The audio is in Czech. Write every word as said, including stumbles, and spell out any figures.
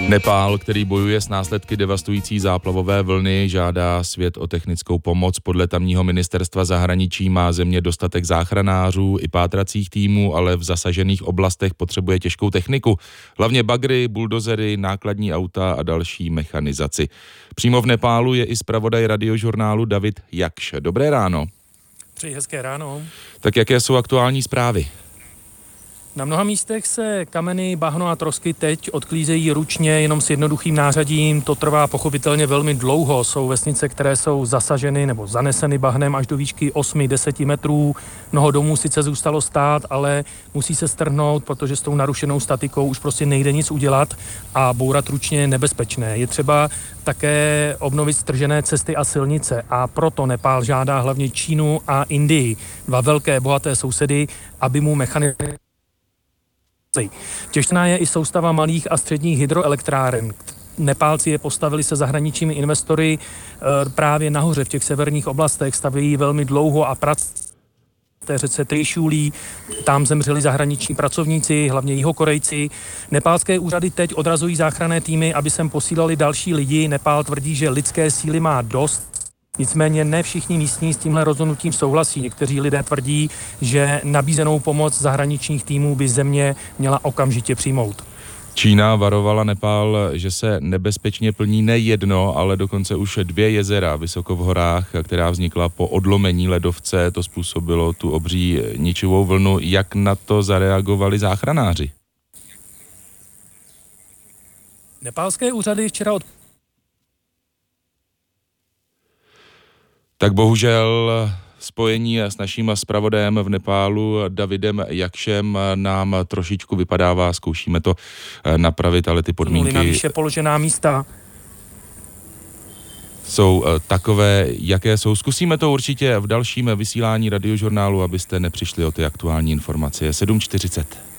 Nepál, který bojuje s následky devastující záplavové vlny, žádá svět o technickou pomoc. Podle tamního ministerstva zahraničí má země dostatek záchranářů i pátracích týmů, ale v zasažených oblastech potřebuje těžkou techniku. Hlavně bagry, buldozery, nákladní auta a další mechanizaci. Přímo v Nepálu je i zpravodaj radiožurnálu David Jakš. Dobré ráno. Přeji hezké ráno. Tak jaké jsou aktuální zprávy? Na mnoha místech se kameny, bahno a trosky teď odklízejí ručně, jenom s jednoduchým nářadím. To trvá pochopitelně velmi dlouho. Jsou vesnice, které jsou zasaženy nebo zaneseny bahnem až do výšky osm až deset metrů. Mnoho domů sice zůstalo stát, ale musí se strhnout, protože s tou narušenou statikou už prostě nejde nic udělat a bourat ručně je nebezpečné. Je třeba také obnovit stržené cesty a silnice a proto Nepál žádá hlavně Čínu a Indii, dva velké bohaté sousedy, aby mu mechanizace. Těžná je i soustava malých a středních hydroelektráren. Nepálci je postavili se zahraničními investory právě nahoře v těch severních oblastech, stavějí velmi dlouho a pracují v té řece Trišulí. Tam zemřeli zahraniční pracovníci, hlavně Jihokorejci. Nepálské úřady teď odrazují záchranné týmy, aby sem posílali další lidi. Nepál tvrdí, že lidské síly má dost. Nicméně ne všichni místní s tímhle rozhodnutím souhlasí. Někteří lidé tvrdí, že nabízenou pomoc zahraničních týmů by země měla okamžitě přijmout. Čína varovala Nepál, že se nebezpečně plní ne jedno, ale dokonce už dvě jezera vysoko v horách, která vznikla po odlomení ledovce. To způsobilo tu obří ničivou vlnu. Jak na to zareagovali záchranáři? Nepálské úřady včera od Tak bohužel spojení s naším zpravodajem v Nepálu Davidem Jakšem nám trošičku vypadává, zkoušíme to napravit, ale ty podmínky na výše položená místa jsou takové, jaké jsou. Zkusíme to určitě v dalším vysílání radiožurnálu, abyste nepřišli o ty aktuální informace. sedm čtyřicet.